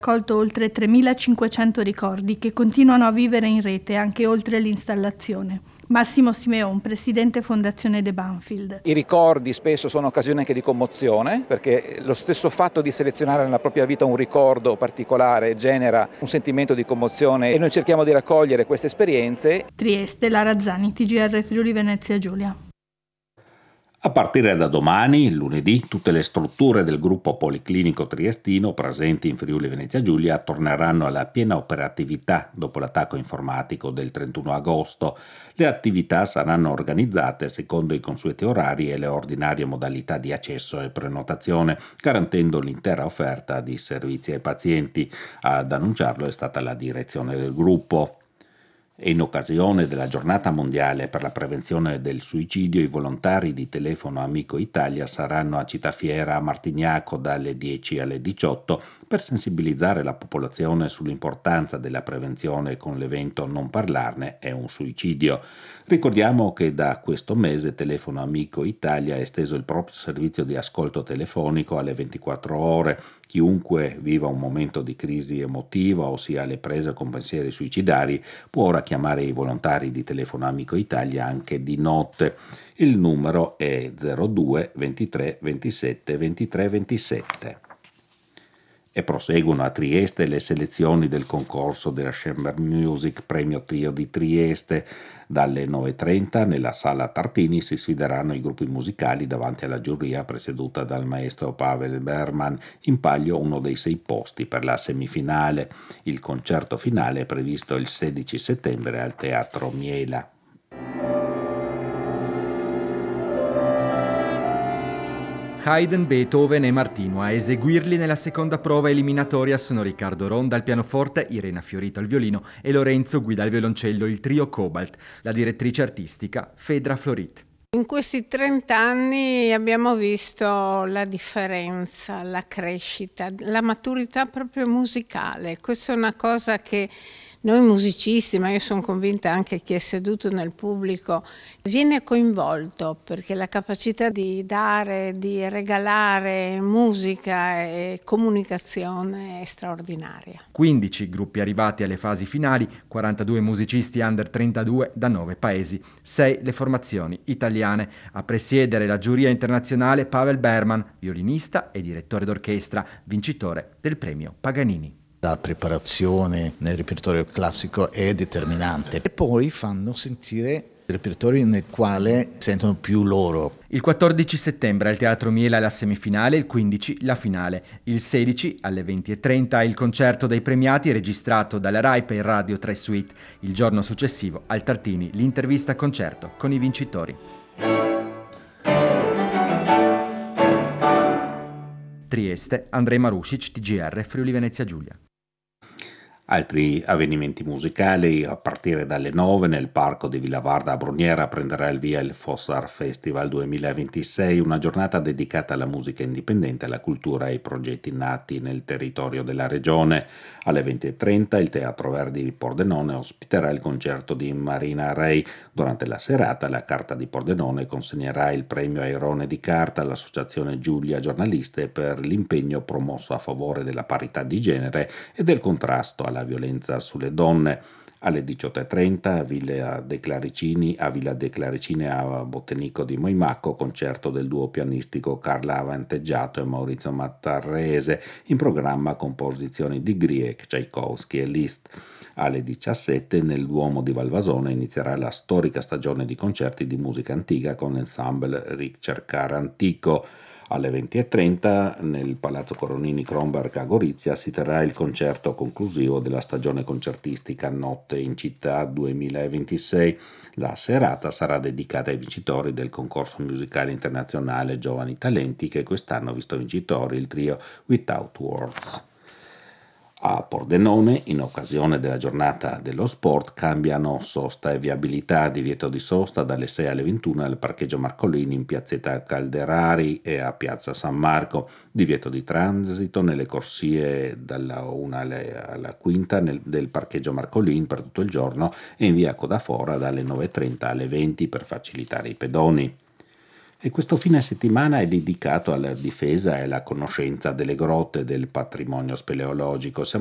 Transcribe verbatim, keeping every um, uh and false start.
Colto oltre tremilacinquecento ricordi che continuano a vivere in rete anche oltre l'installazione. Massimo Simeon, presidente Fondazione De Banfield. I ricordi spesso sono occasione anche di commozione, perché lo stesso fatto di selezionare nella propria vita un ricordo particolare genera un sentimento di commozione e noi cerchiamo di raccogliere queste esperienze. Trieste, Lara Zani, T G R Friuli Venezia Giulia. A partire da domani, lunedì, tutte le strutture del gruppo policlinico triestino presenti in Friuli Venezia Giulia torneranno alla piena operatività dopo l'attacco informatico del trentuno agosto. Le attività saranno organizzate secondo i consueti orari e le ordinarie modalità di accesso e prenotazione, garantendo l'intera offerta di servizi ai pazienti. Ad annunciarlo è stata la direzione del gruppo. E in occasione della giornata mondiale per la prevenzione del suicidio, i volontari di Telefono Amico Italia saranno a Citafiera a Martignaco dalle dieci alle diciotto per sensibilizzare la popolazione sull'importanza della prevenzione con l'evento Non parlarne è un suicidio. Ricordiamo che da questo mese Telefono Amico Italia ha esteso il proprio servizio di ascolto telefonico alle ventiquattro ore. Chiunque viva un momento di crisi emotiva o sia alle prese con pensieri suicidari può ora chiamare i volontari di Telefono Amico Italia anche di notte. Il numero è zero due ventitré ventisette ventitré ventisette. E proseguono a Trieste le selezioni del concorso della Chamber Music Premio Trio di Trieste. Dalle nove e trenta nella Sala Tartini si sfideranno i gruppi musicali davanti alla giuria presieduta dal maestro Pavel Berman, in palio uno dei sei posti per la semifinale. Il concerto finale è previsto il sedici settembre al Teatro Miela. Haydn, Beethoven e Martino. A eseguirli nella seconda prova eliminatoria sono Riccardo Ronda al pianoforte, Irena Fiorito al violino e Lorenzo guida al violoncello il trio Cobalt. La direttrice artistica Fedra Florit. In questi trent'anni abbiamo visto la differenza, la crescita, la maturità proprio musicale. Questa è una cosa che noi musicisti, ma io sono convinta anche chi è seduto nel pubblico, viene coinvolto, perché la capacità di dare, di regalare musica e comunicazione è straordinaria. quindici gruppi arrivati alle fasi finali, quarantadue musicisti under trentadue da nove paesi, sei le formazioni italiane. A presiedere la giuria internazionale Pavel Berman, violinista e direttore d'orchestra, vincitore del premio Paganini. La preparazione nel repertorio classico è determinante e poi fanno sentire il repertorio nel quale sentono più loro. Il quattordici settembre al Teatro Miela la semifinale, il quindici la finale. Il sedici alle venti e trenta il concerto dei premiati registrato dalla Rai per Radio tre Suite. Il giorno successivo al Tartini l'intervista concerto con i vincitori. Trieste, Andrej Marušić, T G R Friuli Venezia Giulia. Altri avvenimenti musicali: a partire dalle nove nel parco di Villavarda a Bruniera prenderà il via il Fossar Festival duemilaventisei, una giornata dedicata alla musica indipendente, alla cultura e ai progetti nati nel territorio della regione. Alle venti e trenta il Teatro Verdi di Pordenone ospiterà il concerto di Marina Rei. Durante la serata la Carta di Pordenone consegnerà il premio Airone di Carta all'Associazione Giulia Giornaliste per l'impegno promosso a favore della parità di genere e del contrasto alla violenza sulle donne. Alle diciotto e trenta a Villa De Claricini, a Villa De Claricini a Bottenico di Moimacco, concerto del duo pianistico Carla Avanteggiato e Maurizio Mattarrese, in programma composizioni di Grieg, Tchaikovsky e Liszt. Alle diciassette nel Duomo di Valvasone inizierà la storica stagione di concerti di musica antica con l'ensemble Ricercar Antico. Alle venti e trenta nel Palazzo Coronini Kronberg a Gorizia si terrà il concerto conclusivo della stagione concertistica Notte in Città duemilaventisei. La serata sarà dedicata ai vincitori del concorso musicale internazionale Giovani Talenti, che quest'anno ha visto vincitori il trio Without Words. A Pordenone, in occasione della giornata dello sport, cambiano sosta e viabilità. Divieto di sosta dalle sei alle ventuno al parcheggio Marcolini in piazzetta Calderari e a piazza San Marco. Divieto di transito nelle corsie dalla una alla quinta nel, del parcheggio Marcolini per tutto il giorno e in via Codafora dalle nove e trenta alle venti per facilitare i pedoni. E questo fine settimana è dedicato alla difesa e alla conoscenza delle grotte del patrimonio speleologico. Siamo